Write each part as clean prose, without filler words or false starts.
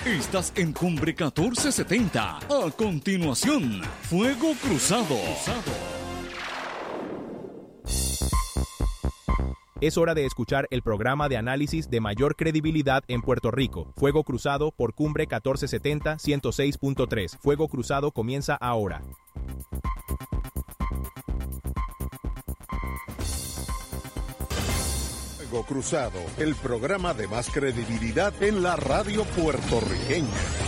Estás en Cumbre 1470. A continuación, Fuego Cruzado. Es hora de escuchar el programa de análisis de mayor credibilidad en Puerto Rico. Fuego Cruzado por Cumbre 1470 106.3. Fuego Cruzado comienza ahora. Fuego Cruzado, el programa de más credibilidad en la radio puertorriqueña.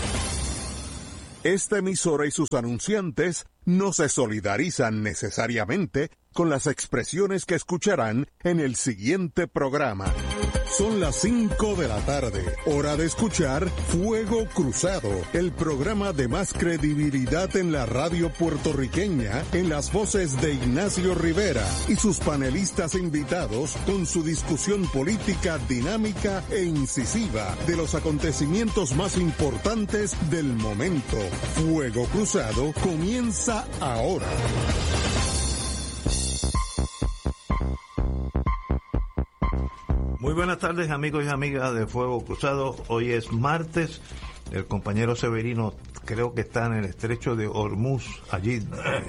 Esta emisora y sus anunciantes no se solidarizan necesariamente con las expresiones que escucharán en el siguiente programa. Son las 5 de la tarde, hora de escuchar Fuego Cruzado, el programa de más credibilidad en la radio puertorriqueña, en las voces de Ignacio Rivera y sus panelistas invitados con su discusión política dinámica e incisiva de los acontecimientos más importantes del momento. Fuego Cruzado comienza ahora. Muy buenas tardes, amigos y amigas de Fuego Cruzado. Hoy es martes. El compañero Severino creo que está en el estrecho de Hormuz, allí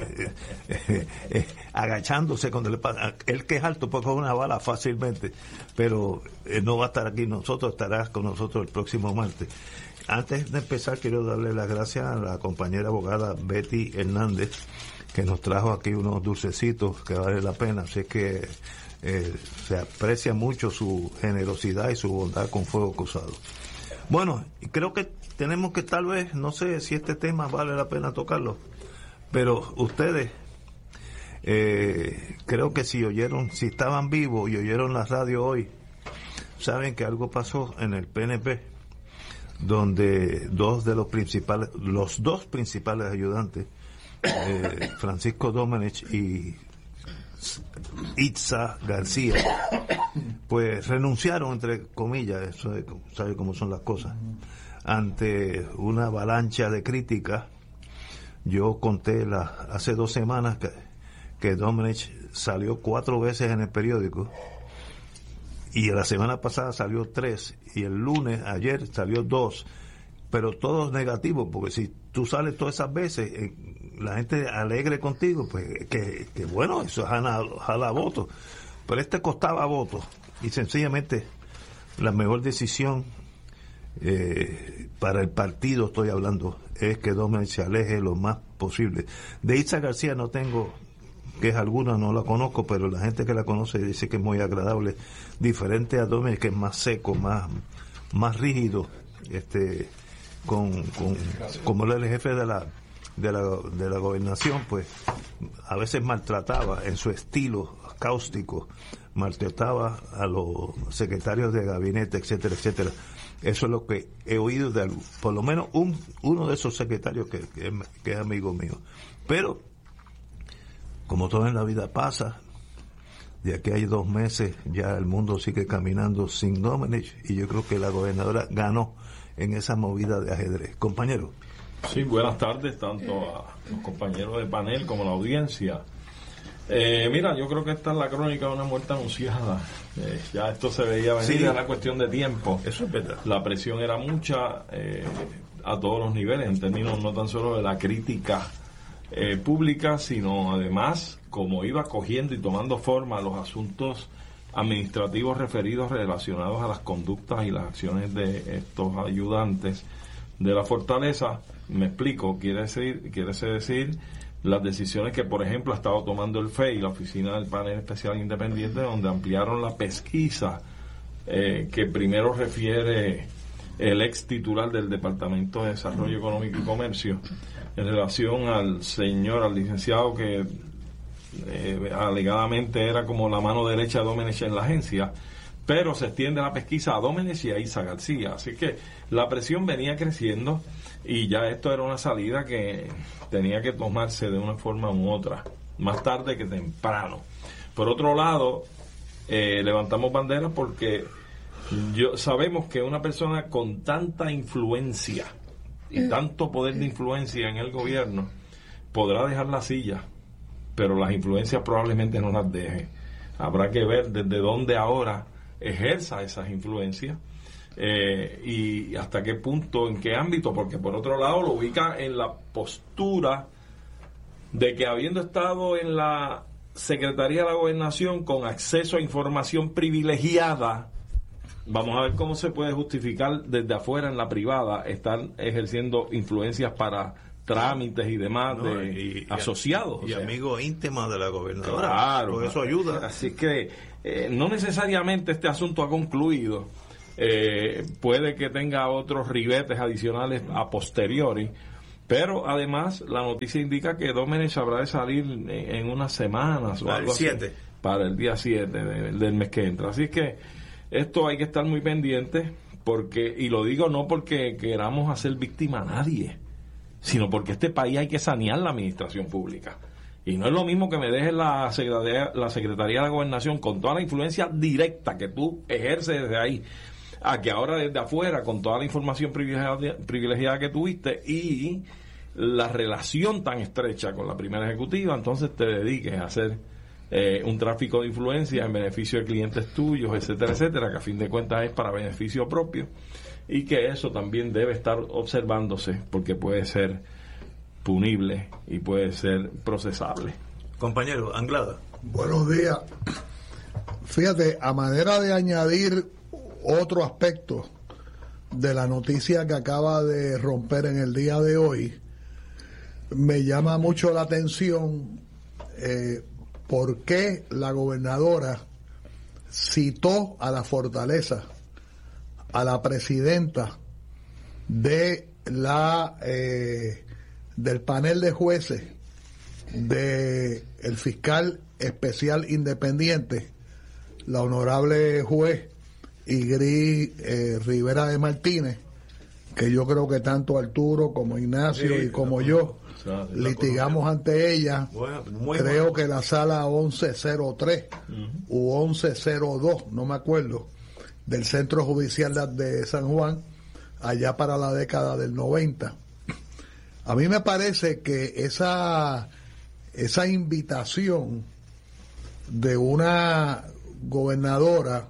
agachándose cuando le pasa. Él, que es alto, puede coger una bala fácilmente, pero no va a estar aquí nosotros, estará con nosotros el próximo martes. Antes de empezar, quiero darle las gracias a la compañera abogada Betty Hernández, que nos trajo aquí unos dulcecitos que vale la pena. Así que se aprecia mucho su generosidad y su bondad con Fuego Cruzado. Bueno, creo que tenemos que, tal vez, no sé si este tema vale la pena tocarlo, pero ustedes creo que si estaban vivos y oyeron la radio hoy, saben que algo pasó en el PNP, donde los dos principales ayudantes, Francisco Domenech y Itza García, pues renunciaron, entre comillas, eso sabe cómo son las cosas, ante una avalancha de críticas. Yo conté hace 2 semanas que Domenech salió 4 veces en el periódico, y la semana pasada salió 3, y el lunes, ayer, salió 2, pero todos negativos, porque si tú sales todas esas veces, la gente alegre contigo, pues que bueno, eso jala votos, pero costaba votos, y sencillamente la mejor decisión para el partido, estoy hablando, es que Domenech se aleje lo más posible. De Itza García no tengo queja alguna, no la conozco, pero la gente que la conoce dice que es muy agradable, diferente a Domenech, que es más seco, más rígido, como él es el jefe de la gobernación, pues a veces maltrataba en su estilo cáustico, maltrataba a los secretarios de gabinete, etcétera, etcétera. Eso es lo que he oído de por lo menos uno de esos secretarios que es amigo mío. Pero como todo en la vida pasa, de aquí a 2 meses ya el mundo sigue caminando sin Domenech, y yo creo que la gobernadora ganó en esa movida de ajedrez. Compañero. Sí, buenas tardes tanto a los compañeros de panel como a la audiencia. Mira, yo creo que esta es la crónica de una muerte anunciada. Ya esto se veía venir, sí. Era cuestión de tiempo. Eso es verdad. La presión era mucha a todos los niveles, en términos no tan solo de la crítica pública, sino además como iba cogiendo y tomando forma los asuntos administrativos referidos relacionados a las conductas y las acciones de estos ayudantes de la fortaleza. Me explico, quiere decir las decisiones que, por ejemplo, ha estado tomando el FEI, la Oficina del Panel Especial Independiente, donde ampliaron la pesquisa que primero refiere el ex titular del Departamento de Desarrollo Económico y Comercio en relación al licenciado que alegadamente era como la mano derecha de Domenech en la agencia, pero se extiende la pesquisa a Domenech y a Itza García, así que la presión venía creciendo y ya esto era una salida que tenía que tomarse de una forma u otra, más tarde que temprano. Por otro lado, levantamos bandera porque sabemos que una persona con tanta influencia y tanto poder de influencia en el gobierno podrá dejar la silla, pero las influencias probablemente no las deje. Habrá que ver desde dónde ahora ejerza esas influencias y hasta qué punto, en qué ámbito, porque por otro lado lo ubica en la postura de que habiendo estado en la Secretaría de la Gobernación con acceso a información privilegiada, vamos a ver cómo se puede justificar desde afuera en la privada estar ejerciendo influencias para trámites y demás asociados. Y amigos íntimos de la gobernadora. Claro. Por eso ayuda. Así que no necesariamente este asunto ha concluido. Puede que tenga otros ribetes adicionales a posteriori, pero además la noticia indica que Domenech habrá de salir en unas semanas o algo así, para el día 7 del mes que entra. Así que esto hay que estar muy pendiente, porque, y lo digo no porque queramos hacer víctima a nadie, sino porque este país hay que sanear la administración pública. Y no es lo mismo que me dejes la Secretaría de la Gobernación con toda la influencia directa que tú ejerces desde ahí, a que ahora desde afuera, con toda la información privilegiada que tuviste y la relación tan estrecha con la primera ejecutiva, entonces te dediques a hacer un tráfico de influencia en beneficio de clientes tuyos, etcétera, etcétera, que a fin de cuentas es para beneficio propio, y que eso también debe estar observándose, porque puede ser punible y puede ser procesable. Compañero, Anglada. Buenos días. Fíjate, a manera de añadir otro aspecto de la noticia que acaba de romper en el día de hoy, me llama mucho la atención por qué la gobernadora citó a la Fortaleza, a la presidenta de del panel de jueces del fiscal especial independiente, la honorable juez Igris Rivera de Martínez, que yo creo que tanto Arturo como Ignacio y como yo litigamos ante ella. Creo que la sala 1103 u 1102, no me acuerdo, del Centro Judicial de San Juan, allá para la década del 90. A mí me parece que esa invitación de una gobernadora,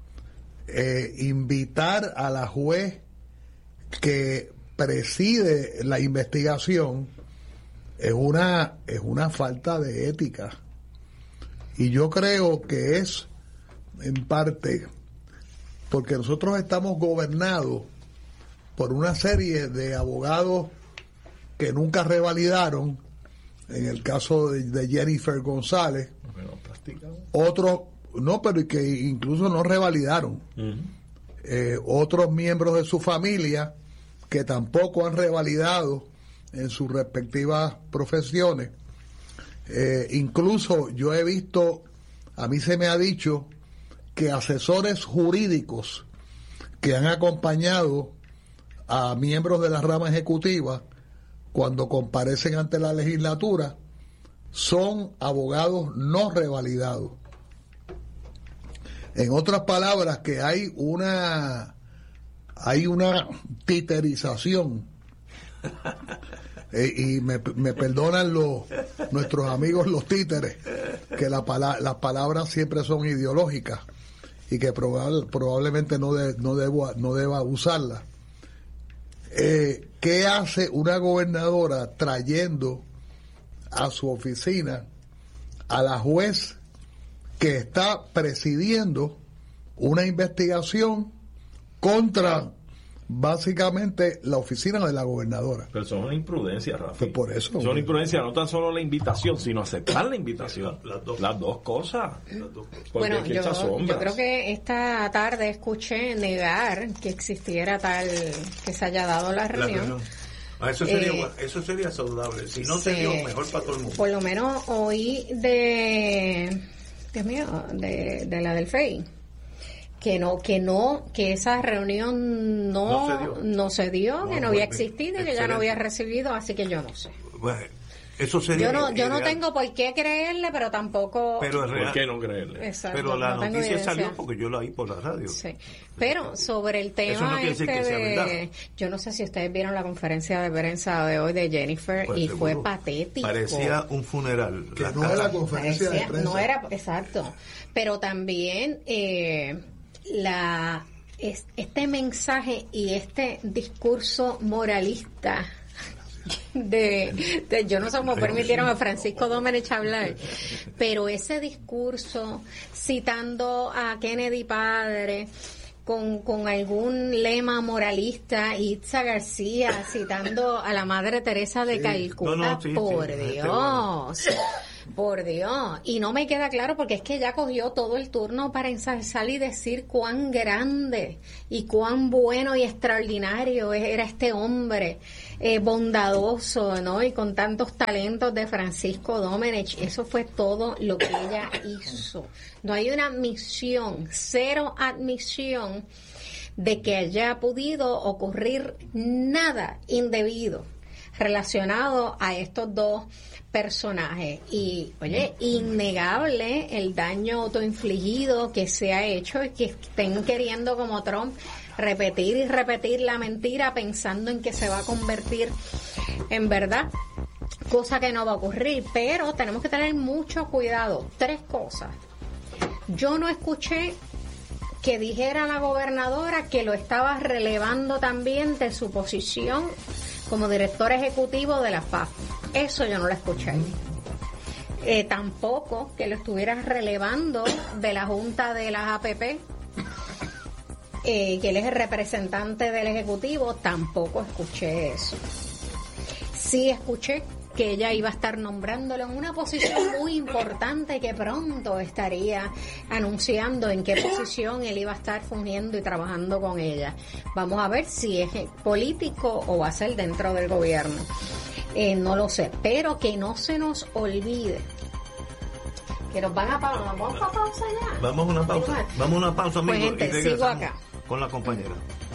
invitar a la juez que preside la investigación, es una falta de ética, y yo creo que es en parte porque nosotros estamos gobernados por una serie de abogados que nunca revalidaron, en el caso de Jennifer González, otros no, pero que incluso no revalidaron, otros miembros de su familia que tampoco han revalidado en sus respectivas profesiones. Incluso yo he visto, a mí se me ha dicho que asesores jurídicos que han acompañado a miembros de la rama ejecutiva cuando comparecen ante la legislatura son abogados no revalidados. En otras palabras, que hay una titerización, y me perdonan nuestros amigos los títeres, que las palabras siempre son ideológicas y que probablemente no deba usarlas. ¿Qué hace una gobernadora trayendo a su oficina a la juez que está presidiendo una investigación contra básicamente la oficina de la gobernadora? Pero son una imprudencia, Rafa. Pues por eso. Son una imprudencia, no tan solo la invitación, sino aceptar la invitación. Las dos cosas. Bueno, yo creo que esta tarde escuché negar que existiera que se haya dado la reunión. Eso sería saludable. Si no se dio, mejor para todo el mundo. Por lo menos oí de la del FEI que esa reunión no se dio, que no había existido y que ya no había recibido, así que yo no sé. Bueno, eso sería yo no tengo por qué creerle, pero tampoco ¿por qué no creerle? Exacto, pero la noticia salió porque yo la oí por la radio. Sí. Pero sobre el tema yo no sé si ustedes vieron la conferencia de prensa de hoy de Jennifer, pues y seguro. Fue patético. Parecía un funeral. Que no era conferencia de prensa. No era, exacto. Pero también este mensaje y este discurso moralista de yo no sé cómo permitieron a Francisco Domenech hablar, pero ese discurso citando a Kennedy padre con algún lema moralista, Itza García citando a la Madre Teresa de Calcuta, por Dios, y no me queda claro porque es que ella cogió todo el turno para ensalzar y decir cuán grande y cuán bueno y extraordinario era este hombre bondadoso, ¿no? Y con tantos talentos de Francisco Domenech. Eso fue todo lo que ella hizo. No hay una admisión, cero admisión de que haya podido ocurrir nada indebido relacionado a estos dos personajes. Y, oye, innegable el daño autoinfligido que se ha hecho y que estén queriendo, como Trump, repetir y repetir la mentira pensando en que se va a convertir en verdad, cosa que no va a ocurrir. Pero tenemos que tener mucho cuidado. 3 cosas. Yo no escuché que dijera la gobernadora que lo estaba relevando también de su posición como director ejecutivo de la FAF. Eso yo no lo escuché. Tampoco que lo estuviera relevando de la Junta de las APP, que él es el representante del Ejecutivo. Tampoco escuché eso. Sí escuché que ella iba a estar nombrándolo en una posición muy importante, que pronto estaría anunciando en qué posición él iba a estar fungiendo y trabajando con ella. Vamos a ver si es político o va a ser dentro del gobierno. No lo sé, pero que no se nos olvide que nos van a pausa. ¿Vamos a pausa ya? Vamos a una pausa. Vamos a una pausa, amigo. Pues, gente, y regresamos sigo acá con la compañera.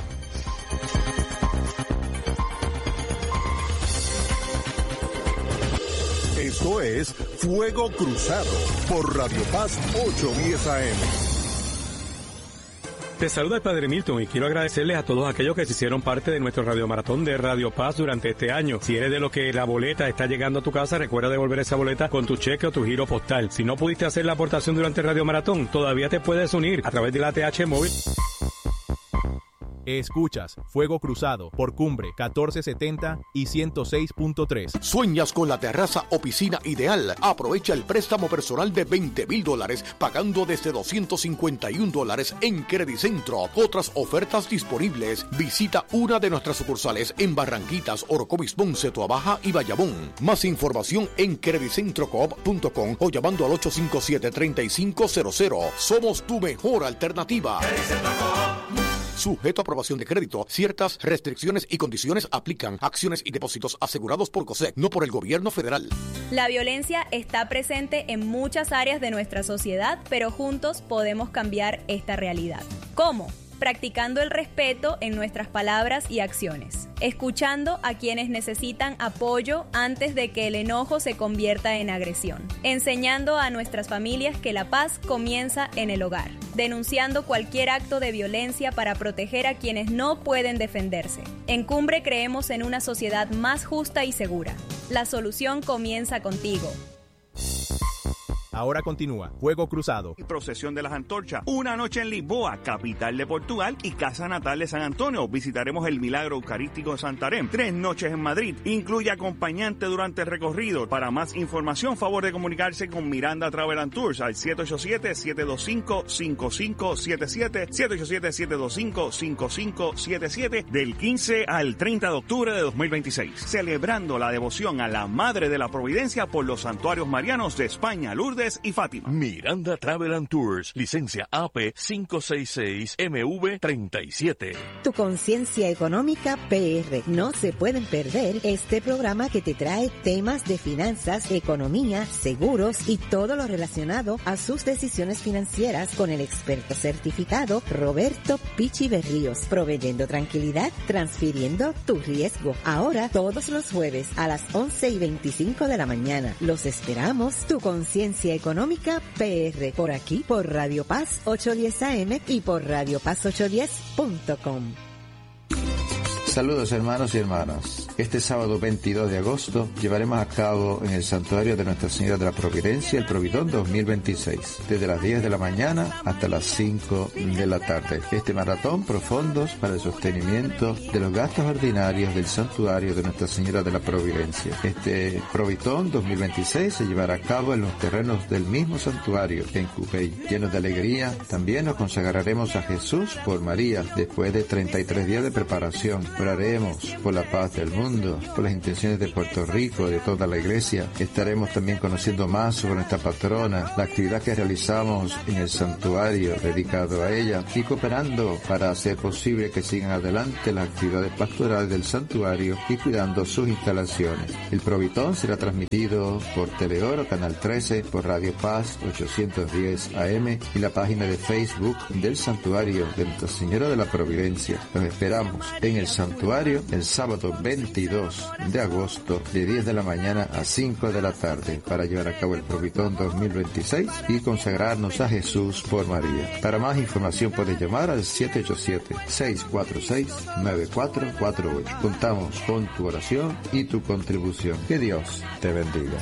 Esto es Fuego Cruzado por Radio Paz 810 AM. Te saluda el Padre Milton y quiero agradecerles a todos aquellos que se hicieron parte de nuestro radiomaratón de Radio Paz durante este año. Si eres de los que la boleta está llegando a tu casa, recuerda devolver esa boleta con tu cheque o tu giro postal. Si no pudiste hacer la aportación durante el radiomaratón, todavía te puedes unir a través de la ATH móvil. Escuchas Fuego Cruzado por Cumbre 1470 y 106.3. ¿Sueñas con la terraza o piscina ideal? Aprovecha el préstamo personal de $20,000 pagando desde $251 en Credicentro. Otras ofertas disponibles. Visita una de nuestras sucursales en Barranquitas, Orocovis, Ponce, Toabaja y Bayamón. Más información en credicentrocoop.com o llamando al 857-3500. Somos tu mejor alternativa. Sujeto a aprobación de crédito, ciertas restricciones y condiciones aplican. Acciones y depósitos asegurados por COSEC, no por el gobierno federal. La violencia está presente en muchas áreas de nuestra sociedad, pero juntos podemos cambiar esta realidad. ¿Cómo? Practicando el respeto en nuestras palabras y acciones, escuchando a quienes necesitan apoyo antes de que el enojo se convierta en agresión, enseñando a nuestras familias que la paz comienza en el hogar, denunciando cualquier acto de violencia para proteger a quienes no pueden defenderse. En Cumbre creemos en una sociedad más justa y segura. La solución comienza contigo. Ahora continúa Fuego Cruzado. Procesión de las Antorchas. Una noche en Lisboa, capital de Portugal, y casa natal de San Antonio. Visitaremos el Milagro Eucarístico de Santarém. 3 noches en Madrid. Incluye acompañante durante el recorrido. Para más información, favor de comunicarse con Miranda Travel and Tours al 787-725-5577, 787-725-5577, del 15 al 30 de octubre de 2026. Celebrando la devoción a la Madre de la Providencia por los santuarios marianos de España, Lourdes y Fátima. Miranda Travel and Tours, licencia AP 566MV37. Tu conciencia económica PR. No se pueden perder este programa que te trae temas de finanzas, economía, seguros y todo lo relacionado a sus decisiones financieras con el experto certificado Roberto Pichi Berríos, proveyendo tranquilidad, transfiriendo tu riesgo. Ahora, todos los jueves a las 11:25 de la mañana. Los esperamos. Tu conciencia económica PR, por aquí, por Radio Paz 810 AM y por radiopaz810.com. Saludos hermanos y hermanas. Este sábado 22 de agosto llevaremos a cabo en el Santuario de Nuestra Señora de la Providencia el Provitón 2026, desde las 10 de la mañana hasta las 5 de la tarde. Este maratón profundos para el sostenimiento de los gastos ordinarios del Santuario de Nuestra Señora de la Providencia. Este Provitón 2026 se llevará a cabo en los terrenos del mismo santuario en Cupey. Llenos de alegría, también nos consagraremos a Jesús por María después de 33 días de preparación. Oraremos por la paz del mundo, por las intenciones de Puerto Rico, de toda la iglesia. Estaremos también conociendo más sobre nuestra patrona, la actividad que realizamos en el santuario dedicado a ella y cooperando para hacer posible que sigan adelante las actividades pastorales del santuario y cuidando sus instalaciones. El Provitón será transmitido por Teleoro, Canal 13, por Radio Paz 810 AM y la página de Facebook del Santuario de Nuestra Señora de la Providencia. Los esperamos en el santuario el sábado 22 de agosto de 10 de la mañana a 5 de la tarde para llevar a cabo el Provitón 2026 y consagrarnos a Jesús por María. Para más información puedes llamar al 787-646-9448. Contamos con tu oración y tu contribución. Que Dios te bendiga.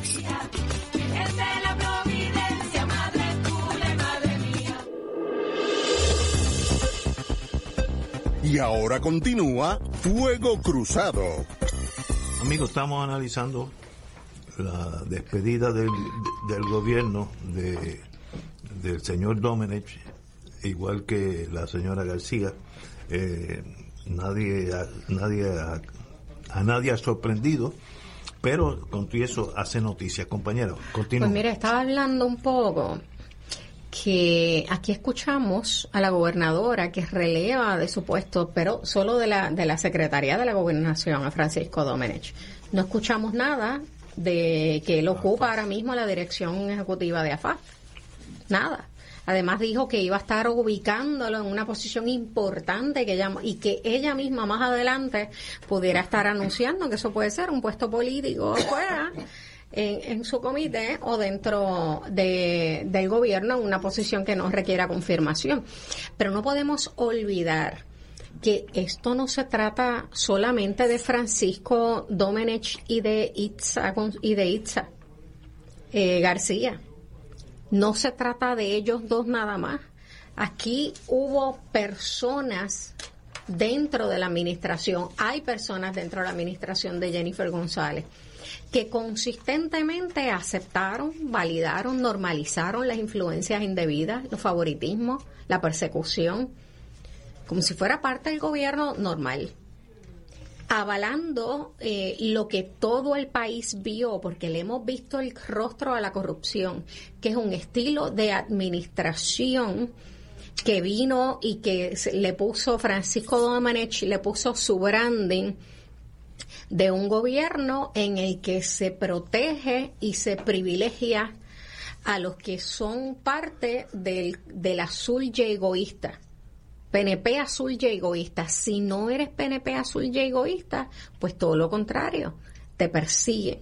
Y ahora continúa Fuego Cruzado. Amigos, estamos analizando la despedida del gobierno del señor Domenech, igual que la señora García. A nadie ha sorprendido, pero con todo eso hace noticias. Compañero, continúa. Pues mira, estaba hablando un poco que aquí escuchamos a la gobernadora que releva de su puesto, pero solo de la Secretaría de la Gobernación, a Francisco Domenech. No escuchamos nada de que él ocupa ahora mismo la dirección ejecutiva de AFAF. Nada. Además dijo que iba a estar ubicándolo en una posición importante y que ella misma más adelante pudiera estar anunciando que eso puede ser un puesto político afuera en su comité o dentro del gobierno en una posición que no requiera confirmación. Pero no podemos olvidar que esto no se trata solamente de Francisco Domenech y de Itza García. No se trata de ellos dos nada más. Aquí hubo personas dentro de la administración, hay personas dentro de la administración de Jennifer González que consistentemente aceptaron, validaron, normalizaron las influencias indebidas, los favoritismos, la persecución, como si fuera parte del gobierno normal, avalando lo que todo el país vio, porque le hemos visto el rostro a la corrupción, que es un estilo de administración que vino y que le puso Francisco Domenech, le puso su branding de un gobierno en el que se protege y se privilegia a los que son parte del azul y egoísta. PNP azul y egoísta. Si no eres PNP azul y egoísta, pues todo lo contrario, te persiguen.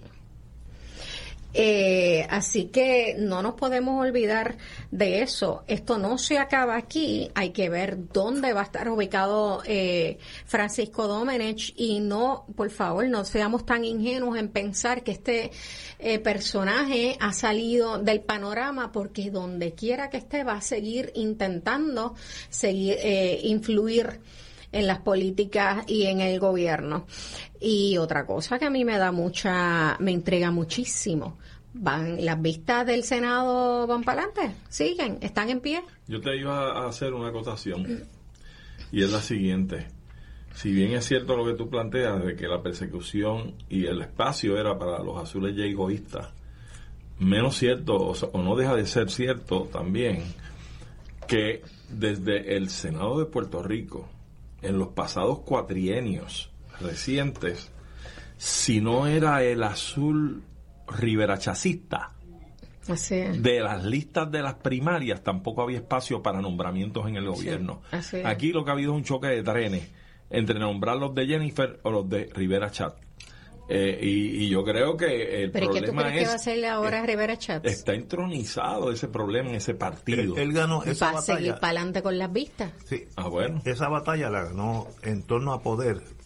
Así que no nos podemos olvidar de eso. Esto no se acaba aquí. Hay que ver dónde va a estar ubicado Francisco Domenech y no, por favor, no seamos tan ingenuos en pensar que este personaje ha salido del panorama, porque donde quiera que esté va a seguir intentando influir en las políticas y en el gobierno. Y otra cosa que a mí me intriga muchísimo, las vistas del Senado van para adelante, siguen, están en pie. Yo te iba a hacer una acotación y es la siguiente: si bien es cierto lo que tú planteas de que la persecución y el espacio era para los azules y egoístas, menos cierto o no deja de ser cierto también que desde el Senado de Puerto Rico en los pasados cuatrienios recientes, si no era el azul riverachacista de las listas de las primarias, tampoco había espacio para nombramientos en el gobierno. Aquí lo que ha habido es un choque de trenes entre nombrar los de Jennifer o los de Rivera Chat. Y yo creo que el problema es... ¿Pero qué tú crees que va a hacer ahora Rivera Chat? Está entronizado ese problema en ese partido. Él ganó esa batalla. Va a seguir para adelante con las vistas. Sí. Bueno. Esa batalla la ganó en torno a poder,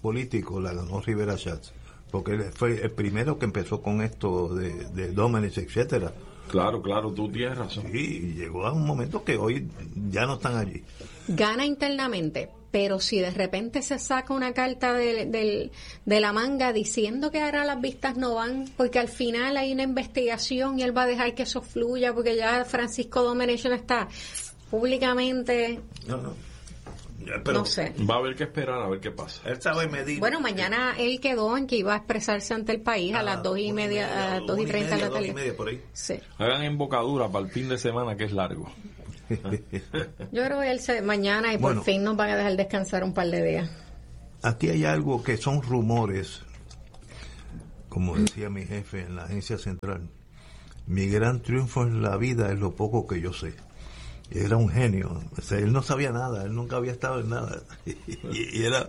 político la ganó Rivera Schatz, porque él fue el primero que empezó con esto de Domenech, etcétera. Claro, tú tienes razón. Sí, llegó a un momento que hoy ya no están allí. Gana internamente, pero si de repente se saca una carta de la manga diciendo que ahora las vistas no van, porque al final hay una investigación y él va a dejar que eso fluya, porque ya Francisco Domenech no está públicamente... Pero no sé. Va a haber que esperar a ver qué pasa. Él sabe medir. Bueno, mañana él quedó en que iba a expresarse ante el país a las 2:30, 2:30 de la tarde. Por ahí. Sí. Hagan embocadura para el fin de semana, que es largo. Yo creo que él mañana y por fin nos van a dejar descansar un par de días. Aquí hay algo que son rumores, como decía mi jefe en la agencia central. Mi gran triunfo en la vida es lo poco que yo sé. Era un genio, o sea, él no sabía nada, él nunca había estado en nada y era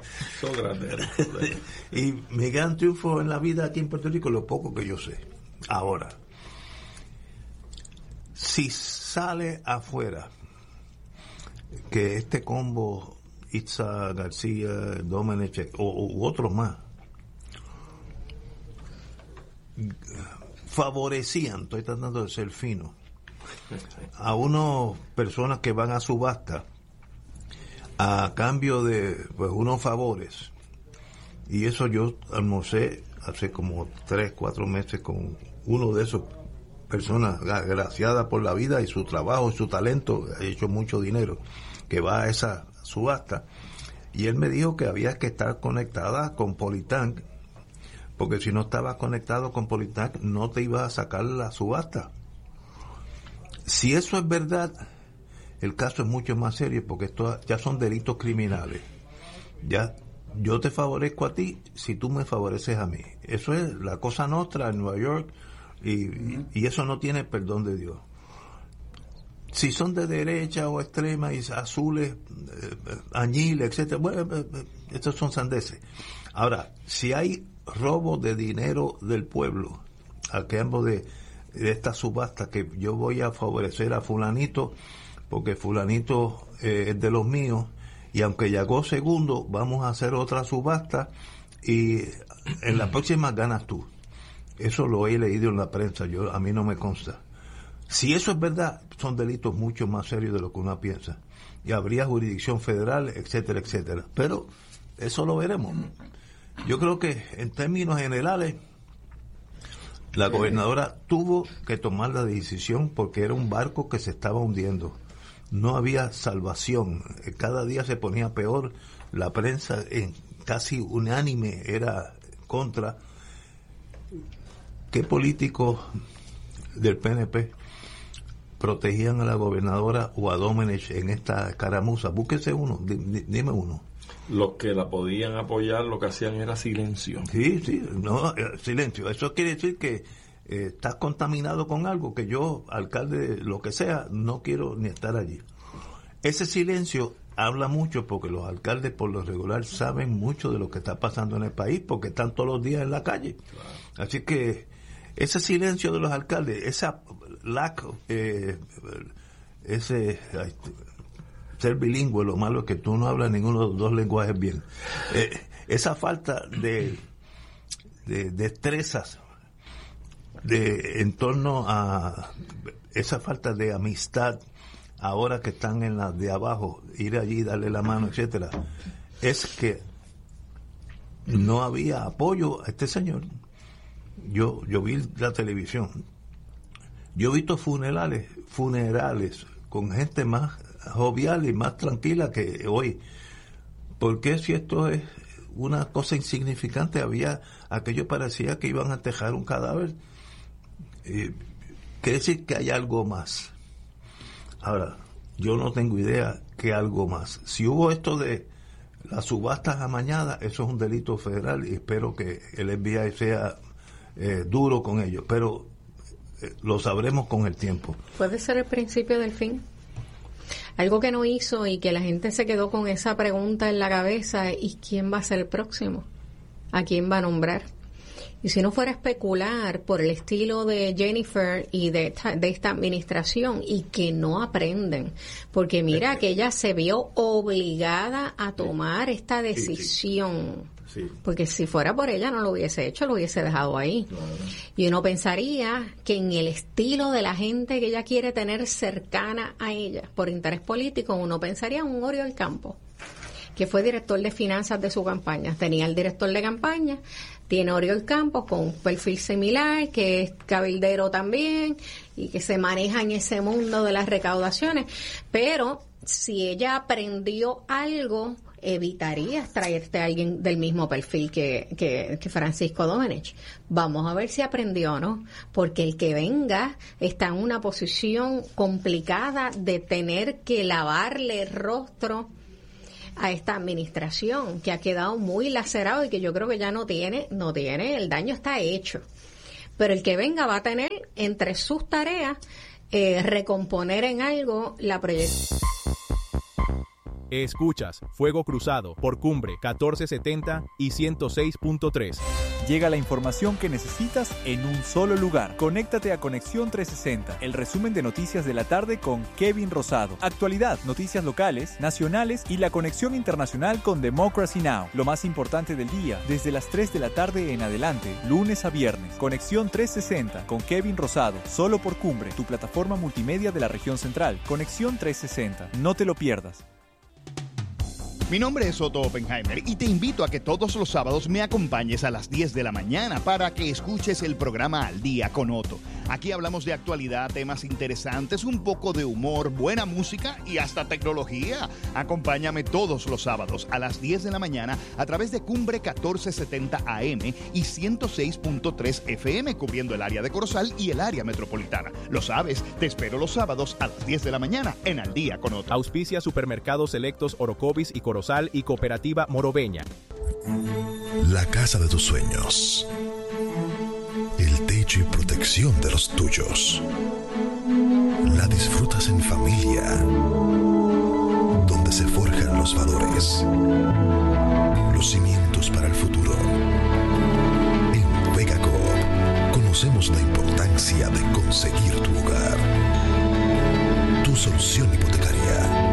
y mi gran triunfo en la vida aquí en Puerto Rico es lo poco que yo sé. Ahora, si sale afuera que este combo Itza García, Domenech u otros más favorecían, estoy tratando de ser fino, a unas personas que van a subasta a cambio de pues unos favores, y eso yo almorcé hace como 3-4 meses con uno de esos personas agraciadas por la vida y su trabajo y su talento, ha hecho mucho dinero, que va a esa subasta, y él me dijo que había que estar conectada con Politank, porque si no estabas conectado con Politank no te ibas a sacar la subasta. Si eso es verdad, el caso es mucho más serio, porque esto ya son delitos criminales. Ya yo te favorezco a ti si tú me favoreces a mí. Eso es la cosa nostra en Nueva York, y eso no tiene perdón de Dios. Si son de derecha o extrema y azules, añiles, etcétera, bueno, estos son sandeces. Ahora, si hay robo de dinero del pueblo, a cambio de esta subasta, que yo voy a favorecer a fulanito porque fulanito es de los míos, y aunque llegó segundo, vamos a hacer otra subasta y en la próxima ganas tú. Eso lo he leído en la prensa, a mí no me consta. Si eso es verdad, son delitos mucho más serios de lo que uno piensa, y habría jurisdicción federal, etcétera, etcétera, pero eso lo veremos. Yo creo que en términos generales la gobernadora tuvo que tomar la decisión, porque era un barco que se estaba hundiendo. No había salvación. Cada día se ponía peor. La prensa casi unánime era contra. ¿Qué políticos del PNP protegían a la gobernadora o a Domenech en esta escaramuza? Búsquese uno, dime uno. Los que la podían apoyar lo que hacían era silencio. Sí, silencio. Eso quiere decir que estás contaminado con algo que yo, alcalde, lo que sea, no quiero ni estar allí. Ese silencio habla mucho, porque los alcaldes por lo regular saben mucho de lo que está pasando en el país, porque están todos los días en la calle. Claro. Así que ese silencio de los alcaldes, esa ser bilingüe, lo malo es que tú no hablas ninguno de los dos lenguajes bien. Esa falta de destrezas en torno a esa falta de amistad, ahora que están en la de abajo, ir allí, darle la mano, etcétera, es que no había apoyo a este señor. Yo vi la televisión, yo he visto funerales con gente más jovial y más tranquila que hoy. ¿Por qué, si esto es una cosa insignificante, aquello parecía que iban a tejar un cadáver? Quiere decir que hay algo más. Ahora, yo no tengo idea que algo más. Si hubo esto de las subastas amañadas, eso es un delito federal, y espero que el FBI sea duro con ello, pero lo sabremos con el tiempo. Puede ser el principio del fin. Algo que no hizo y que la gente se quedó con esa pregunta en la cabeza: ¿y quién va a ser el próximo? ¿A quién va a nombrar? Y si no fuera a especular por el estilo de Jennifer y de esta administración, y que no aprenden, porque mira que ella se vio obligada a tomar esta decisión. Sí. Porque si fuera por ella no lo hubiese hecho, lo hubiese dejado ahí. Claro. Y uno pensaría que en el estilo de la gente que ella quiere tener cercana a ella, por interés político, uno pensaría en un Oriol Campos, que fue director de finanzas de su campaña. Tenía el director de campaña, tiene Oriol Campos con un perfil similar, que es cabildero también, y que se maneja en ese mundo de las recaudaciones. Pero si ella aprendió algo, evitaría traerte a alguien del mismo perfil que Francisco Domenech. Vamos a ver si aprendió o no, porque el que venga está en una posición complicada de tener que lavarle el rostro a esta administración, que ha quedado muy lacerado y que yo creo que ya no tiene, el daño está hecho. Pero el que venga va a tener entre sus tareas recomponer en algo la proyección. Escuchas Fuego Cruzado por Cumbre 1470 y 106.3. Llega la información que necesitas en un solo lugar. Conéctate a Conexión 360, el resumen de noticias de la tarde con Kevin Rosado. Actualidad, noticias locales, nacionales y la conexión internacional con Democracy Now! Lo más importante del día, desde las 3 de la tarde en adelante, lunes a viernes. Conexión 360 con Kevin Rosado, solo por Cumbre, tu plataforma multimedia de la región central. Conexión 360, no te lo pierdas. Mi nombre es Otto Oppenheimer y te invito a que todos los sábados me acompañes a las 10 de la mañana para que escuches el programa Al Día con Otto. Aquí hablamos de actualidad, temas interesantes, un poco de humor, buena música y hasta tecnología. Acompáñame todos los sábados a las 10 de la mañana a través de Cumbre 1470 AM y 106.3 FM, cubriendo el área de Corozal y el área metropolitana. Lo sabes, te espero los sábados a las 10 de la mañana en Al Día con Otto. Auspicia Supermercados Selectos Orocovis y Corozal y Cooperativa Morobeña. La casa de tus sueños. El techo y protección de los tuyos. La disfrutas en familia, donde se forjan los valores, los cimientos para el futuro. En Vega Coop conocemos la importancia de conseguir tu hogar. Tu solución hipotecaria.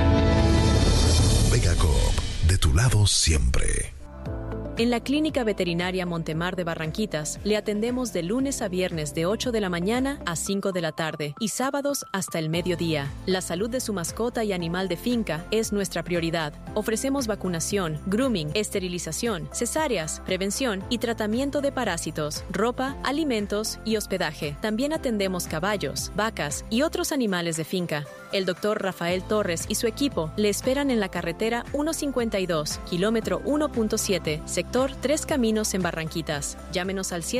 Vega Coop, de tu lado siempre. En la Clínica Veterinaria Montemar de Barranquitas le atendemos de lunes a viernes de 8 de la mañana a 5 de la tarde y sábados hasta el mediodía. La salud de su mascota y animal de finca es nuestra prioridad. Ofrecemos vacunación, grooming, esterilización, cesáreas, prevención y tratamiento de parásitos, ropa, alimentos y hospedaje. También atendemos caballos, vacas y otros animales de finca. El doctor Rafael Torres y su equipo le esperan en la carretera 152, kilómetro 1.7, sector Tres Caminos en Barranquitas. Llámenos al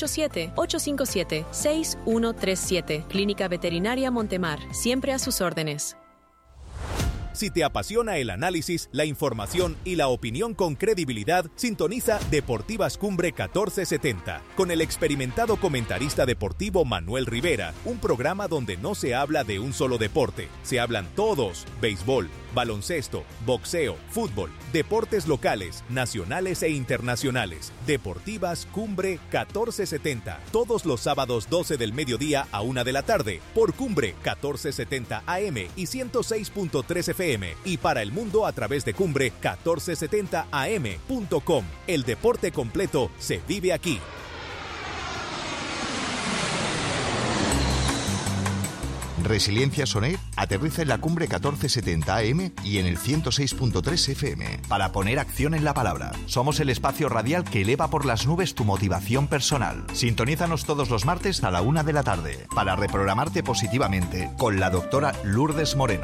787-857-6137. Clínica Veterinaria Montemar, siempre a sus órdenes. Si te apasiona el análisis, la información y la opinión con credibilidad, sintoniza Deportivas Cumbre 1470 con el experimentado comentarista deportivo Manuel Rivera, un programa donde no se habla de un solo deporte, se hablan todos: béisbol, baloncesto, boxeo, fútbol, deportes locales, nacionales e internacionales. Deportivas Cumbre 1470, todos los sábados 12 del mediodía a 1 de la tarde, por Cumbre 1470 AM y 106.3 FM, y para el mundo a través de Cumbre 1470am.com. El deporte completo se vive aquí. Resiliencia Sonet aterriza en la Cumbre 1470 AM y en el 106.3 FM para poner acción en la palabra. Somos el espacio radial que eleva por las nubes tu motivación personal. Sintonízanos todos los martes a la 1 de la tarde para reprogramarte positivamente con la doctora Lourdes Moreno.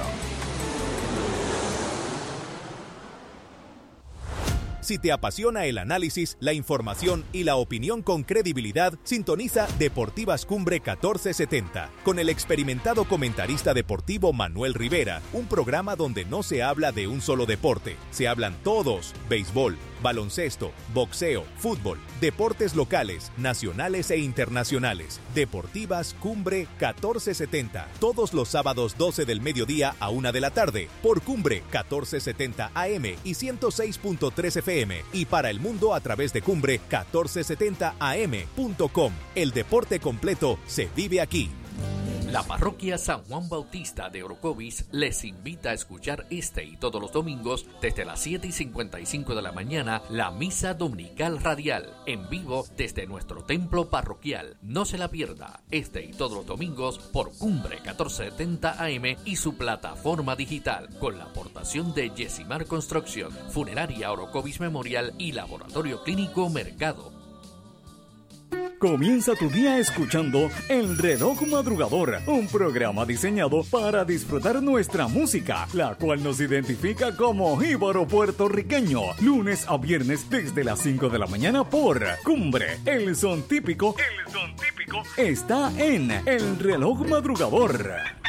Si te apasiona el análisis, la información y la opinión con credibilidad, sintoniza Deportivas Cumbre 1470 con el experimentado comentarista deportivo Manuel Rivera, un programa donde no se habla de un solo deporte, se hablan todos: béisbol, baloncesto, boxeo, fútbol, deportes locales, nacionales e internacionales. Deportivas Cumbre 1470, todos los sábados 12 del mediodía a 1 de la tarde, por Cumbre 1470 AM y 106.3 FM, y para el mundo a través de Cumbre 1470am.com. El deporte completo se vive aquí. La parroquia San Juan Bautista de Orocovis les invita a escuchar este y todos los domingos desde las 7:55 de la mañana la misa dominical radial en vivo desde nuestro templo parroquial. No se la pierda este y todos los domingos por Cumbre 1470 AM y su plataforma digital con la aportación de Yesimar Construcción, Funeraria Orocovis Memorial y Laboratorio Clínico Mercado. Comienza tu día escuchando El Reloj Madrugador, un programa diseñado para disfrutar nuestra música, la cual nos identifica como jíbaro puertorriqueño. Lunes a viernes desde las 5 de la mañana por Cumbre. El son típico está en El Reloj Madrugador.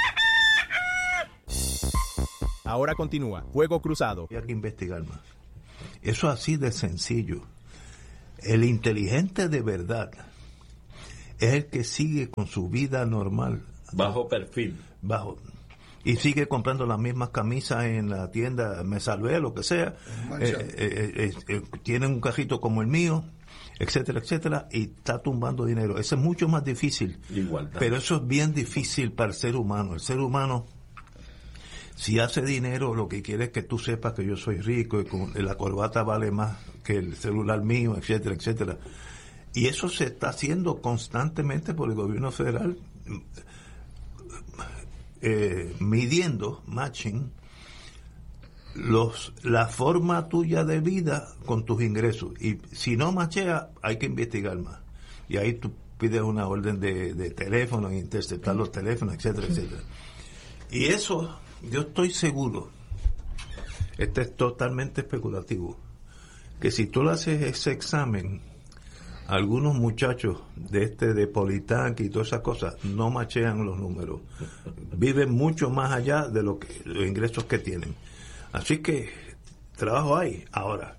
Ahora continúa Fuego Cruzado. Hay que investigar más. Eso así de sencillo. El inteligente de verdad es el que sigue con su vida normal. Bajo perfil. Y sigue comprando las mismas camisas en la tienda Me Salvé, lo que sea. Tiene un carrito como el mío, etcétera, etcétera, y está tumbando dinero. Eso es mucho más difícil. Igualdad. Pero eso es bien difícil para el ser humano. El ser humano, si hace dinero, lo que quiere es que tú sepas que yo soy rico y que la corbata vale más que el celular mío, etcétera, etcétera. Y eso se está haciendo constantemente por el gobierno federal, midiendo, matching, la forma tuya de vida con tus ingresos. Y si no machea, hay que investigar más. Y ahí tú pides una orden de teléfono, interceptar los teléfonos, etcétera, etcétera. Y eso, yo estoy seguro, este es totalmente especulativo, que si tú le haces ese examen, algunos muchachos de Politank y todas esas cosas no machean los números, viven mucho más allá de los ingresos que tienen. Así que trabajo hay. Ahora,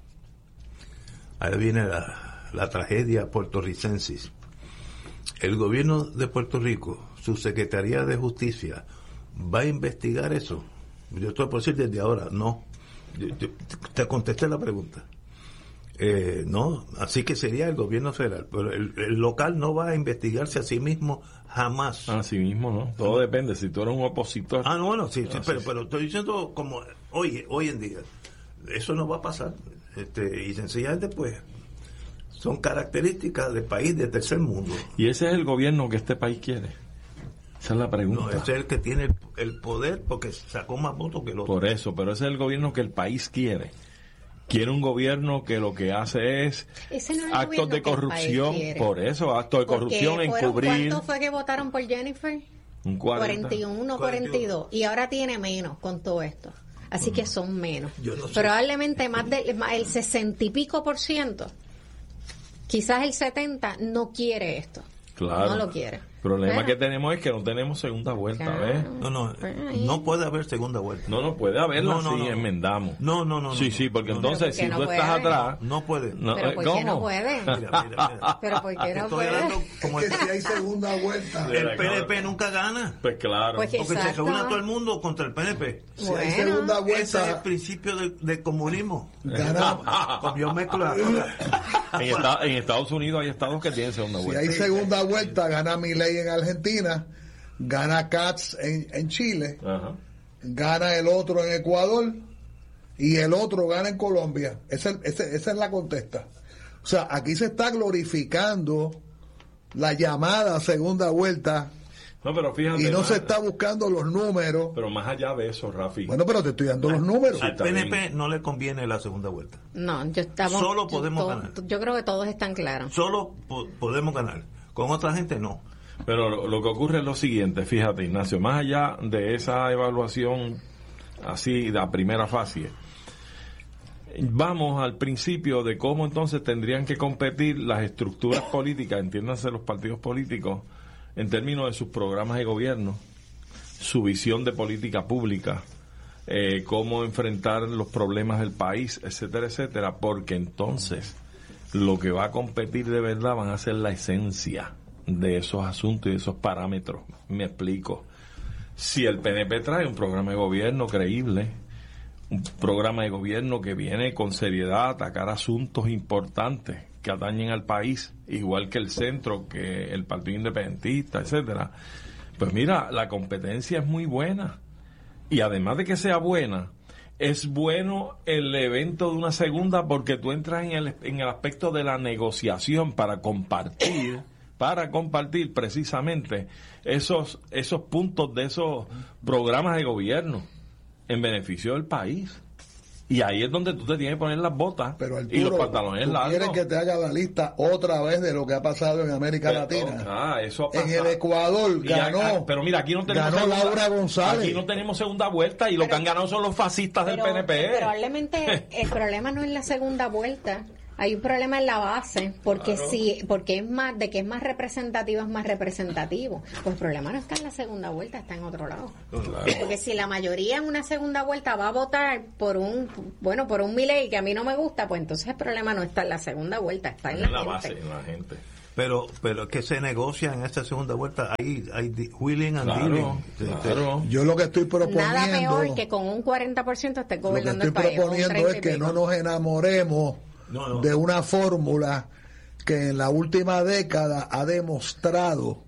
ahí viene la tragedia puertorricense. El gobierno de Puerto Rico, su Secretaría de Justicia, va a investigar eso. Yo estoy por decir desde ahora, no. Yo te contesté la pregunta. No, así que sería el gobierno federal, pero el local no va a investigarse a sí mismo jamás. A sí mismo, ¿no? Todo depende, si tú eres un opositor. No, bueno, sí, pero estoy diciendo como hoy en día, eso no va a pasar, y sencillamente pues son características de país de tercer mundo. ¿Y ese es el gobierno que este país quiere? Esa es la pregunta. No, ese es el que tiene el poder porque sacó más votos que el otro. Por eso, pero ese es el gobierno que el país quiere. Quiere un gobierno que lo que hace es actos de corrupción, por eso, actos de corrupción, encubrir. ¿Cuánto fue que votaron por Jennifer? Un 40. 41, 42. Y ahora tiene menos con todo esto. Así que son menos. No sé. Probablemente más el 60 y pico %, quizás el 70, no quiere esto. Claro. No lo quiere. El problema que tenemos es que no tenemos segunda vuelta, ¿ves? No puede haber segunda vuelta. No puede haberla si enmendamos. No. Sí, porque entonces si tú estás atrás... No puede. ¿Pero por qué no puede? Mira. ¿Pero por qué no puede? Como es que si hay segunda vuelta. El PNP nunca gana. Pues claro. Pues porque se reúne todo el mundo contra el PNP. Si hay segunda vuelta. Ese es el principio del comunismo. Gana. Yo mezclo las cosas. En Estados Unidos hay estados que tienen segunda vuelta. Si hay segunda vuelta, gana Milei en Argentina, gana Katz en Chile, gana el otro en Ecuador y el otro gana en Colombia. Esa es la contesta. O sea, aquí se está glorificando la llamada segunda vuelta. No, pero fíjate, y no se está buscando los números. Pero más allá de eso, Rafi. Bueno, pero te estoy dando los números. Al PNP no le conviene la segunda vuelta. No, solo podemos ganar. Yo creo que todos están claros. Solo podemos ganar. Con otra gente no. Pero lo que ocurre es lo siguiente, fíjate, Ignacio, más allá de esa evaluación así de primera fase, vamos al principio de cómo entonces tendrían que competir las estructuras políticas, entiéndanse los partidos políticos, en términos de sus programas de gobierno, su visión de política pública, cómo enfrentar los problemas del país, etcétera, etcétera, porque entonces lo que va a competir de verdad van a ser la esencia de esos asuntos y de esos parámetros. Me explico. Si el PNP trae un programa de gobierno creíble, un programa de gobierno que viene con seriedad a atacar asuntos importantes que atañen al país, igual que el centro, que el Partido Independentista, etcétera, Pues mira, la competencia es muy buena. Y además de que sea buena, es bueno el evento de una segunda porque tú entras en el aspecto de la negociación para compartir precisamente esos puntos de esos programas de gobierno en beneficio del país. Y ahí es donde tú te tienes que poner las botas y los pantalones largos. ¿Quieres que te haga la lista otra vez de lo que ha pasado en América Latina? Eso ha pasado. En el Ecuador ganó. Pero mira, aquí no tenemos ganó Laura González. Aquí no tenemos segunda vuelta y lo que han ganado son los fascistas del PNP. Probablemente el problema no es la segunda vuelta. Hay un problema en la base, porque porque es más, de que es más representativo, es más representativo. Pues el problema no está en la segunda vuelta, está en otro lado. Claro. Porque si la mayoría en una segunda vuelta va a votar por un Milei que a mí no me gusta, pues entonces el problema no está en la segunda vuelta, está en la base, en la gente. Pero que se negocia en esta segunda vuelta, hay wheeling and dealing. Claro. Yo lo que estoy proponiendo, nada peor que con un 40% esté gobernando el país. Lo que estoy proponiendo es que no nos enamoremos de una fórmula que en la última década ha demostrado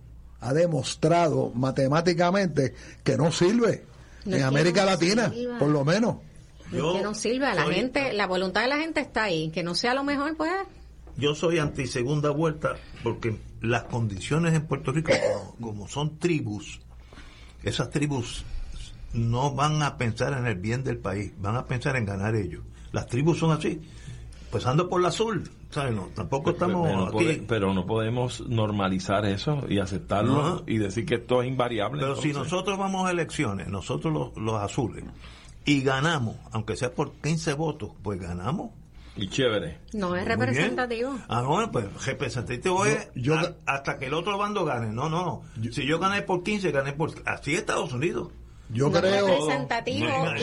matemáticamente que no sirve en América Latina, por lo menos. Que no sirve a la gente, la voluntad de la gente está ahí, que no sea lo mejor, pues. Yo soy anti segunda vuelta porque las condiciones en Puerto Rico, como son tribus, esas tribus no van a pensar en el bien del país, van a pensar en ganar ellos. Las tribus son así. Empezando por la azul, ¿sabes? No, tampoco estamos aquí. Pero no podemos normalizar eso y aceptarlo y decir que esto es invariable. Pero entonces, si nosotros vamos a elecciones, nosotros los azules, y ganamos, aunque sea por 15 votos, pues ganamos. Y chévere. No es representativo. Bueno, pues representativo es hasta que el otro bando gane. No. Si yo gané por 15, gané por... Así es Estados Unidos. Yo creo representativo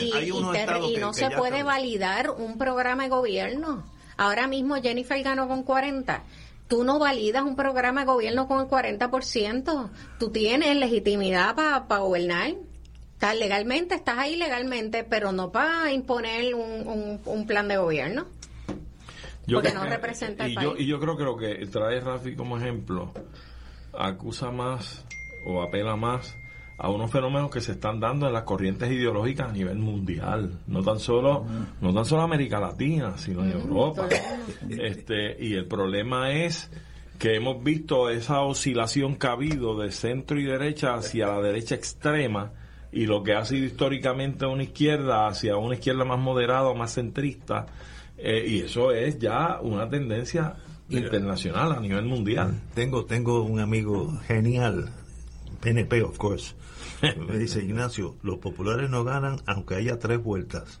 y no se puede validar un programa de gobierno. Ahora mismo Jennifer ganó con 40. Tú no validas un programa de gobierno con el 40%. Tú tienes legitimidad para gobernar. Estás legalmente, estás ahí legalmente, pero no para imponer un plan de gobierno. Porque no representa el país. Y yo creo que lo que trae Rafi como ejemplo acusa más o apela más a unos fenómenos que se están dando en las corrientes ideológicas a nivel mundial, no tan solo América Latina, sino en Europa. Y el problema es que hemos visto esa oscilación que ha habido de centro y derecha hacia la derecha extrema, y lo que ha sido históricamente una izquierda hacia una izquierda más moderada o más centrista, y eso es ya una tendencia internacional a nivel mundial. Tengo un amigo genial, PNP, of course. Me dice: Ignacio, los populares no ganan aunque haya 3 vueltas.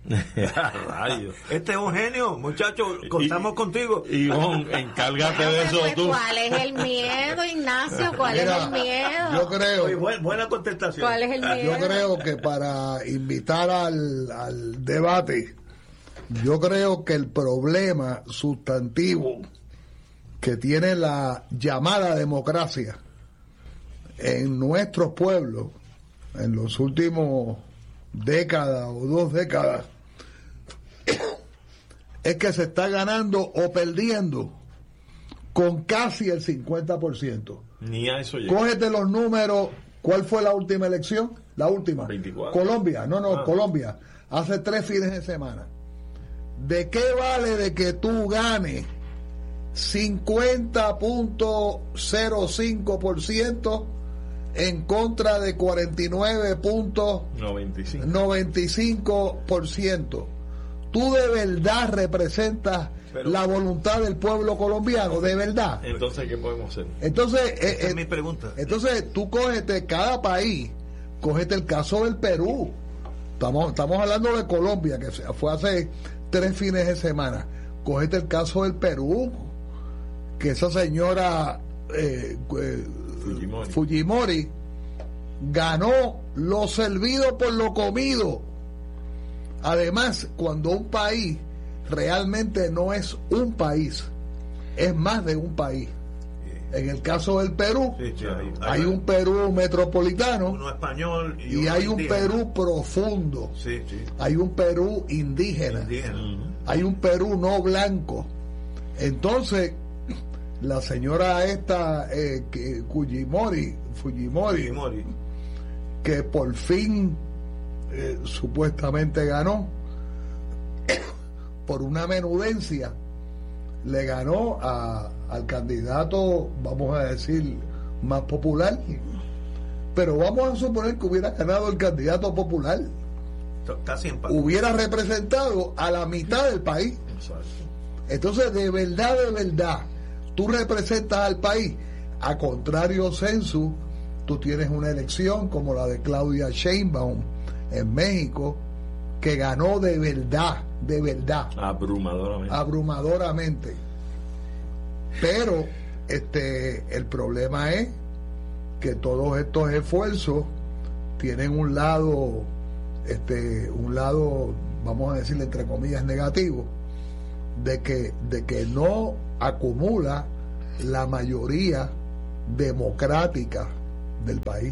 Este es un genio, muchacho, contamos contigo. Ivonne, encárgate de eso tú. ¿Cuál es el miedo, Ignacio? ¿Cuál es el miedo? Yo creo. Buena contestación. ¿Cuál es el miedo? Yo creo que para invitar al debate, yo creo que el problema sustantivo que tiene la llamada democracia en nuestros pueblos en los últimos décadas o 2 décadas es que se está ganando o perdiendo con casi el 50%. Ni a eso llega. Cógete los números. ¿Cuál fue la última elección? La última. 24. Colombia. Colombia. Hace 3 fines de semana. ¿De qué vale de que tú ganes 50.05% en contra de 49.95%? Tú de verdad representas la voluntad del pueblo colombiano, de verdad. Entonces, ¿qué podemos hacer? Entonces, esa es mi pregunta. Entonces, tú cógete cada país, cógete el caso del Perú. Estamos hablando de Colombia, que fue hace 3 fines de semana. Cógete el caso del Perú, que esa señora Fujimori ganó lo servido por lo comido. Además, cuando un país realmente no es un país, es más de un país. En el caso del Perú, hay un Perú metropolitano, uno español y hay un Perú profundo. Hay un Perú indígena. Hay un Perú no blanco. Entonces, la señora esta Fujimori que por fin supuestamente ganó por una menudencia, le ganó al candidato, vamos a decir, más popular, pero vamos a suponer que hubiera ganado el candidato popular, casi hubiera representado a la mitad del país. Entonces, de verdad, tú representas al país. A contrario censo, tú tienes una elección como la de Claudia Sheinbaum en México, que ganó de verdad, abrumadoramente. Pero el problema es que todos estos esfuerzos tienen un lado, vamos a decirle entre comillas, negativo, de que no acumula la mayoría democrática del país.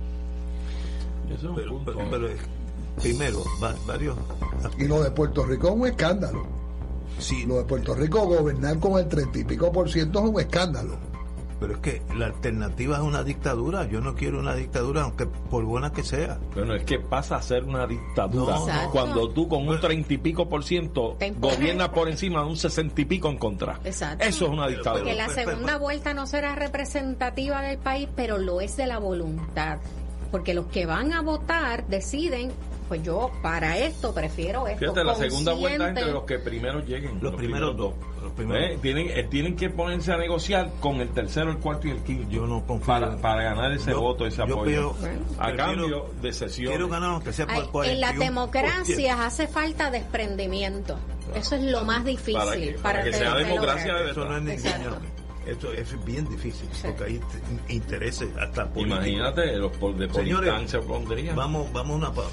Pero primero, varios. Y lo de Puerto Rico es un escándalo. Sí. Lo de Puerto Rico, gobernar con el 30 y pico % es un escándalo. Pero es que la alternativa es una dictadura. Yo no quiero una dictadura, aunque por buena que sea. Bueno, es que pasa a ser una dictadura cuando tú con un 30 y pico % gobiernas por encima de un 60 y pico en contra. Exacto. Eso es una dictadura. Porque la segunda vuelta no será representativa del país, pero lo es de la voluntad. Porque los que van a votar deciden, pues yo para esto prefiero esto. Fíjate, la segunda vuelta entre los que primero lleguen. Los primeros dos. Tienen que ponerse a negociar con el tercero, el cuarto y el quinto. Yo no confío para ganar ese voto, ese apoyo. A cambio de sesión. Quiero ganar aunque sea por 41%. En las democracias hace falta desprendimiento. Eso es lo más difícil. Para que sea democracia de eso no es ningún. Esto es bien difícil, porque hay intereses hasta políticos. Imagínate, de señores, se pondrían. Vamos a una pausa.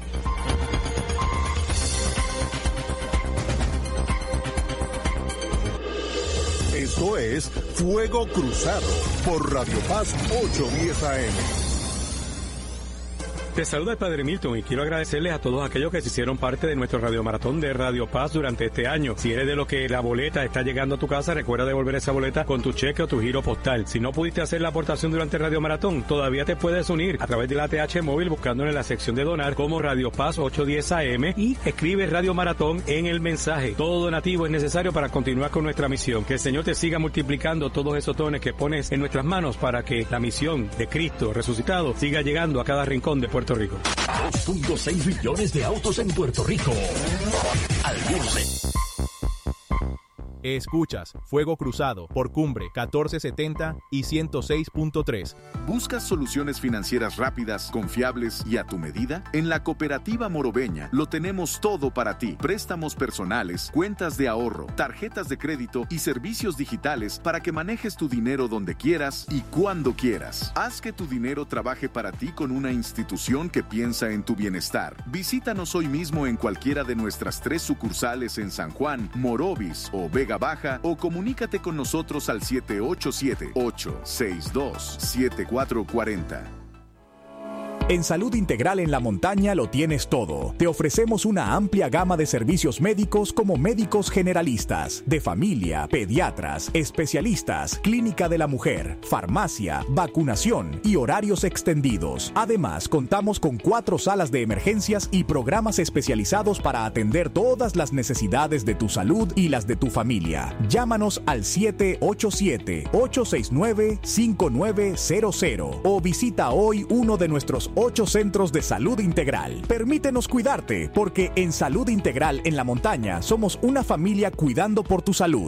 Esto es Fuego Cruzado por Radio Paz 810 AM. Te saluda el Padre Milton y quiero agradecerles a todos aquellos que se hicieron parte de nuestro radiomaratón de Radio Paz durante este año. Si eres de los que la boleta está llegando a tu casa, recuerda devolver esa boleta con tu cheque o tu giro postal. Si no pudiste hacer la aportación durante el radiomaratón, todavía te puedes unir a través de la ATH móvil buscándole en la sección de donar como Radio Paz 810 AM y escribe Radio Maratón en el mensaje. Todo donativo es necesario para continuar con nuestra misión. Que el Señor te siga multiplicando todos esos dones que pones en nuestras manos para que la misión de Cristo resucitado siga llegando a cada rincón de Puerto Rico. 2.6 millones de autos en Puerto Rico. Escuchas Fuego Cruzado por Cumbre 1470 y 106.3. ¿Buscas soluciones financieras rápidas, confiables y a tu medida? En la Cooperativa Morobeña lo tenemos todo para ti. Préstamos personales, cuentas de ahorro, tarjetas de crédito y servicios digitales para que manejes tu dinero donde quieras y cuando quieras. Haz que tu dinero trabaje para ti con una institución que piensa en tu bienestar. Visítanos hoy mismo en cualquiera de nuestras 3 sucursales en San Juan, Morovis o Vega Baja, o comunícate con nosotros al 787-862-7440. En Salud Integral en la Montaña lo tienes todo. Te ofrecemos una amplia gama de servicios médicos como médicos generalistas, de familia, pediatras, especialistas, clínica de la mujer, farmacia, vacunación y horarios extendidos. Además, contamos con 4 salas de emergencias y programas especializados para atender todas las necesidades de tu salud y las de tu familia. Llámanos al 787-869-5900 o visita hoy uno de nuestros 8 centros de salud integral. Permítenos cuidarte, porque en Salud Integral en la Montaña somos una familia cuidando por tu salud.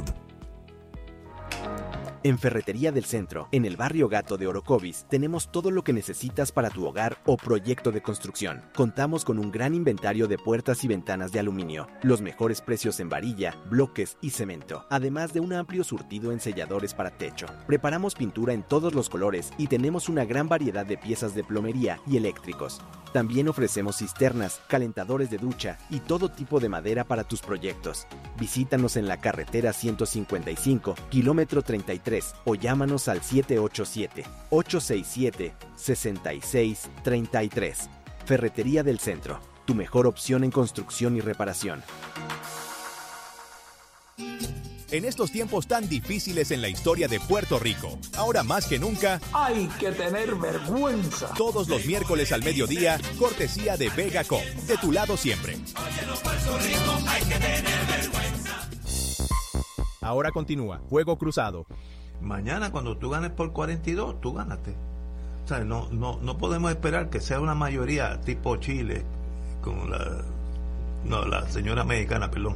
En Ferretería del Centro, en el barrio Gato de Orocovis, tenemos todo lo que necesitas para tu hogar o proyecto de construcción. Contamos con un gran inventario de puertas y ventanas de aluminio, los mejores precios en varilla, bloques y cemento, además de un amplio surtido en selladores para techo. Preparamos pintura en todos los colores y tenemos una gran variedad de piezas de plomería y eléctricos. También ofrecemos cisternas, calentadores de ducha y todo tipo de madera para tus proyectos. Visítanos en la carretera 155, kilómetro 33, o llámanos al 787-867-6633. Ferretería del Centro, tu mejor opción en construcción y reparación. En estos tiempos tan difíciles en la historia de Puerto Rico, ahora más que nunca, hay que tener vergüenza. Todos los miércoles al mediodía, cortesía de Vega Cop, de tu lado siempre. Puerto Rico, hay que tener vergüenza. Ahora continúa Fuego Cruzado. Mañana cuando tú ganes por 42, tú ganaste. O sea, no podemos esperar que sea una mayoría tipo Chile, con la señora mexicana, perdón.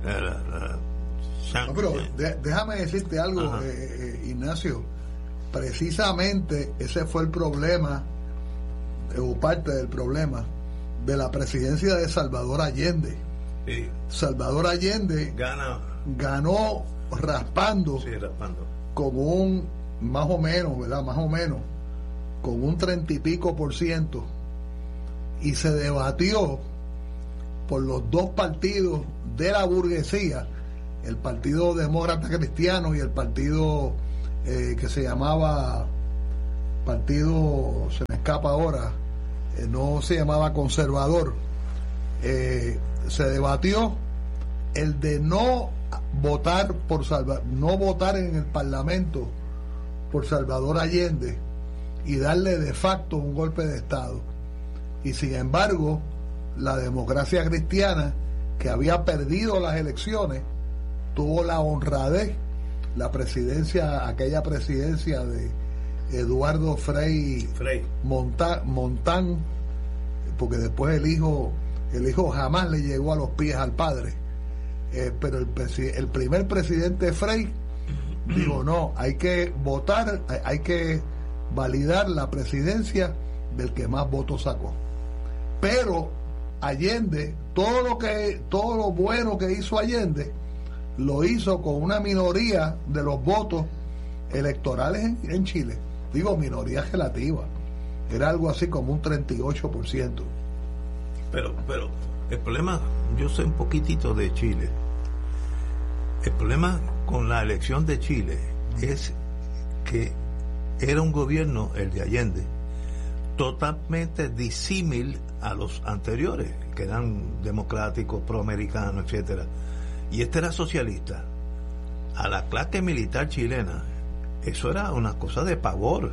Pero déjame decirte algo, Ignacio. Precisamente ese fue el problema, o parte del problema, de la presidencia de Salvador Allende. Sí. Salvador Allende ganó raspando, con un más o menos, con un 30 y pico %, y se debatió por los dos partidos de la burguesía, el Partido Demócrata Cristiano y el partido que se llamaba partido, se me escapa ahora, no se llamaba Conservador. Se debatió el de no votar en el Parlamento por Salvador Allende y darle de facto un golpe de Estado. Y sin embargo, la democracia cristiana, que había perdido las elecciones, tuvo la honradez, aquella presidencia de Eduardo Frei Montán, porque después el hijo jamás le llegó a los pies al padre, pero el primer presidente Frei dijo: no, hay que votar, hay que validar la presidencia del que más votos sacó. Pero Allende, todo lo bueno que hizo Allende, lo hizo con una minoría de los votos electorales en Chile. Digo, minoría relativa, era algo así como un 38%. Pero el problema, yo sé un poquitito de Chile. El problema con la elección de Chile es que era un gobierno, el de Allende, totalmente disímil a los anteriores, que eran democráticos, proamericanos, etcétera. Y este era socialista. A la clase militar chilena, eso era una cosa de pavor.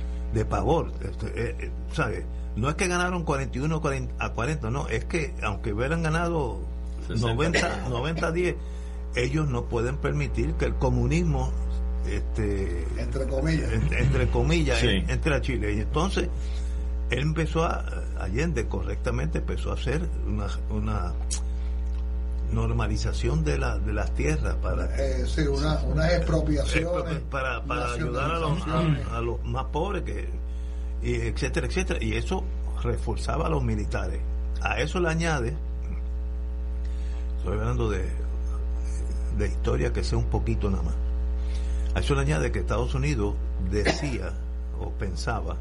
¿Sabes? No es que ganaron 41 a 40, no, es que aunque hubieran ganado 90-10, ellos no pueden permitir que el comunismo, entre comillas, sí, entre a Chile. Y entonces él Allende correctamente empezó a hacer una normalización de las tierras para unas expropiaciones para ayudar a los más pobres, etcétera, y eso reforzaba a los militares. A eso le añade, estoy hablando de historia que sé un poquito nada más, a eso le añade que Estados Unidos decía o pensaba: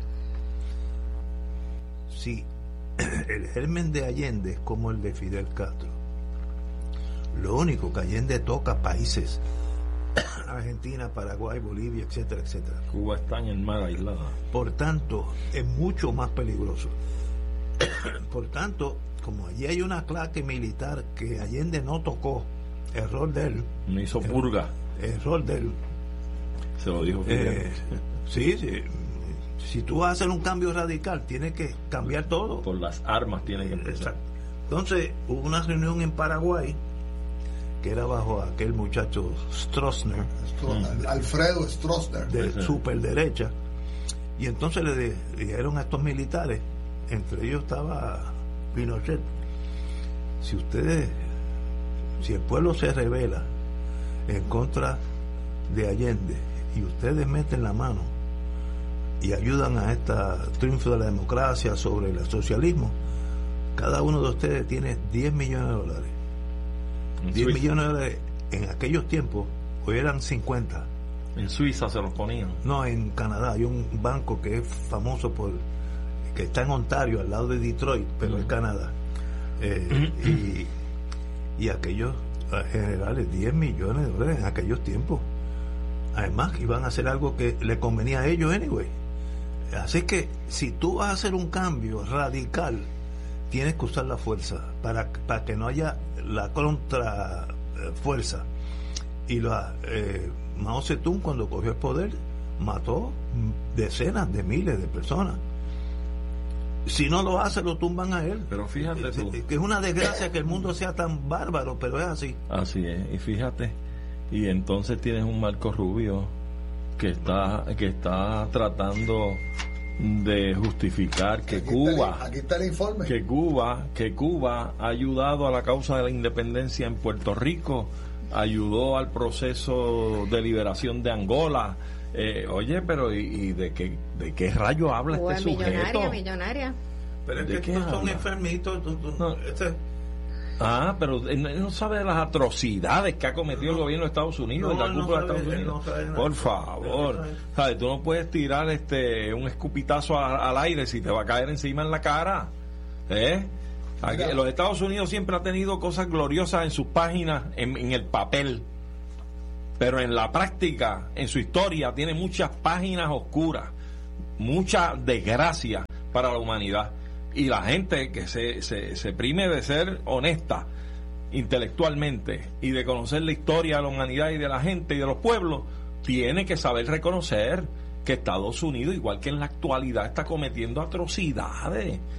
si el germen de Allende es como el de Fidel Castro, lo único que Allende toca países, Argentina, Paraguay, Bolivia, etcétera, etcétera. Cuba está en el mar aislada. Por tanto, es mucho más peligroso. Por tanto, como allí hay una clase militar que Allende no tocó, error de él. No hizo purga. Error de él. Se lo dijo Fidel. Sí. Si tú vas a hacer un cambio radical, tienes que cambiar todo. Por las armas tienes que empezar. Entonces, hubo una reunión en Paraguay, que era bajo aquel muchacho Stroessner, Alfredo Stroessner, de superderecha, y entonces le dijeron a estos militares, entre ellos estaba Pinochet: si el pueblo se rebela en contra de Allende y ustedes meten la mano y ayudan a este triunfo de la democracia sobre el socialismo, cada uno de ustedes tiene $10 millones. 10 millones de dólares en aquellos tiempos, hoy eran 50. En Suiza se los ponían. No, en Canadá hay un banco que es famoso que está en Ontario, al lado de Detroit, pero en Canadá. Y aquellos generales, 10 millones de dólares en aquellos tiempos. Además, iban a hacer algo que le convenía a ellos anyway. Así que si tú vas a hacer un cambio radical, tienes que usar la fuerza para que no haya la contrafuerza. Y Mao Zedong, cuando cogió el poder, mató decenas de miles de personas. Si no lo hace, lo tumban a él. Pero fíjate tú, que es una desgracia que el mundo sea tan bárbaro, pero es así. Así es, y fíjate, y entonces tienes un Marco Rubio que está tratando de justificar que aquí está el informe. que Cuba ha ayudado a la causa de la independencia en Puerto Rico, ayudó al proceso de liberación de Angola. Oye, pero ¿y de qué rayo habla este sujeto? Millonaria. Pero es que estos son enfermitos. Pero él no sabe de las atrocidades que ha cometido el gobierno de Estados Unidos, la cúpula de Estados Unidos. Por favor, ¿sabes? Tú no puedes tirar un escupitazo al aire si te va a caer encima en la cara. Aquí, los Estados Unidos siempre ha tenido cosas gloriosas en sus páginas, en el papel, pero en la práctica, en su historia, tiene muchas páginas oscuras, mucha desgracia para la humanidad. Y la gente que se prime de ser honesta intelectualmente y de conocer la historia de la humanidad y de la gente y de los pueblos, tiene que saber reconocer que Estados Unidos, igual que en la actualidad, está cometiendo atrocidades.